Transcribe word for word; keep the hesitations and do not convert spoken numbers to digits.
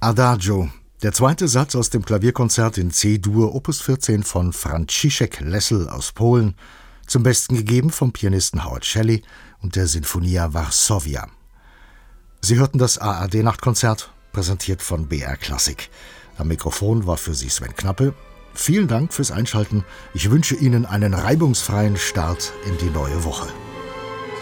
Adagio, der zweite Satz aus dem Klavierkonzert in C-Dur Opus vierzehn von Franciszek Lessel aus Polen, zum Besten gegeben vom Pianisten Howard Shelley und der Sinfonia Varsovia. Sie hörten das A R D-Nachtkonzert, präsentiert von B R Klassik. Am Mikrofon war für Sie Sven Knappe. Vielen Dank fürs Einschalten. Ich wünsche Ihnen einen reibungsfreien Start in die neue Woche.